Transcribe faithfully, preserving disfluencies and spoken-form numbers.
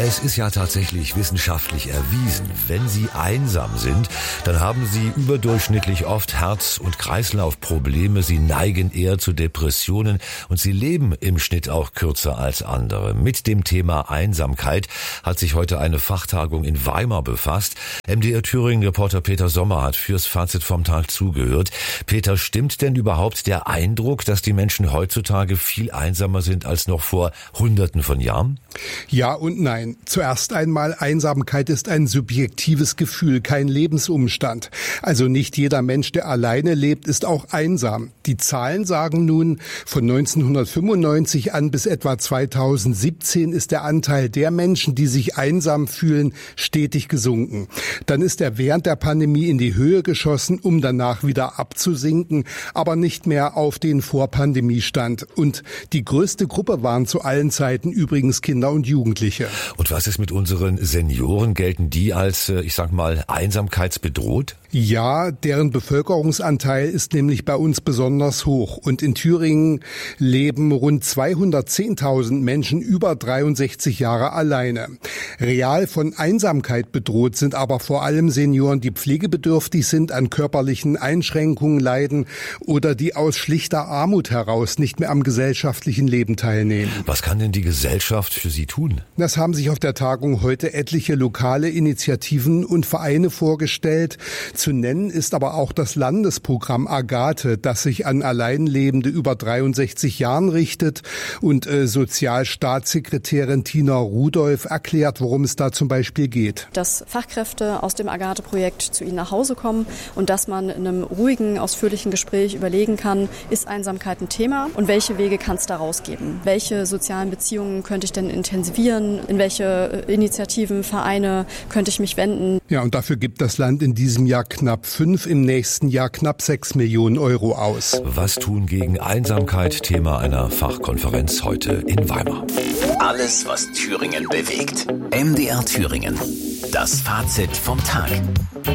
Es ist ja tatsächlich wissenschaftlich erwiesen, wenn Sie einsam sind, dann haben Sie überdurchschnittlich oft Herz- und Kreislaufprobleme, Sie neigen eher zu Depressionen und Sie leben im Schnitt auch kürzer als andere. Mit dem Thema Einsamkeit hat sich heute eine Fachtagung in Weimar befasst. M D R Thüringen-Reporter Peter Sommer hat fürs Fazit vom Tag zugehört. Peter, stimmt denn überhaupt der Eindruck, dass die Menschen heutzutage viel einsamer sind als noch vor Hunderten von Jahren? Ja und nein. Zuerst einmal, Einsamkeit ist ein subjektives Gefühl, kein Lebensumstand. Also nicht jeder Mensch, der alleine lebt, ist auch einsam. Die Zahlen sagen nun, von neunzehnhundertfünfundneunzig an bis etwa zweitausendsiebzehn ist der Anteil der Menschen, die sich einsam fühlen, stetig gesunken. Dann ist er während der Pandemie in die Höhe geschossen, um danach wieder abzusinken, aber nicht mehr auf den Vor-Pandemie-Stand. Und die größte Gruppe waren zu allen Zeiten übrigens Kinder und Jugendliche. Und was ist mit unseren Senioren? Gelten die als, ich sag mal, einsamkeitsbedroht? Ja, deren Bevölkerungsanteil ist nämlich bei uns besonders hoch. Und in Thüringen leben rund zweihundertzehntausend Menschen über dreiundsechzig Jahre alleine. Real von Einsamkeit bedroht sind aber vor allem Senioren, die pflegebedürftig sind, an körperlichen Einschränkungen leiden oder die aus schlichter Armut heraus nicht mehr am gesellschaftlichen Leben teilnehmen. Was kann denn die Gesellschaft für sie tun? Das haben sich auf der Tagung heute etliche lokale Initiativen und Vereine vorgestellt. Zu nennen ist aber auch das Landesprogramm Agathe, das sich an Alleinlebende über dreiundsechzig Jahren richtet. Und äh, Sozialstaatssekretärin Tina Rudolph erklärt, worum es da zum Beispiel geht. Dass Fachkräfte aus dem Agathe-Projekt zu Ihnen nach Hause kommen und dass man in einem ruhigen, ausführlichen Gespräch überlegen kann, ist Einsamkeit ein Thema und welche Wege kann es daraus geben? Welche sozialen Beziehungen könnte ich denn intensivieren? In welche Initiativen, Vereine könnte ich mich wenden? Ja, und dafür gibt das Land in diesem Jahr knapp fünf, im nächsten Jahr knapp sechs Millionen Euro aus. Was tun gegen Einsamkeit? Thema einer Fachkonferenz heute in Weimar. Alles, was Thüringen bewegt. M D R Thüringen. Das Fazit vom Tag.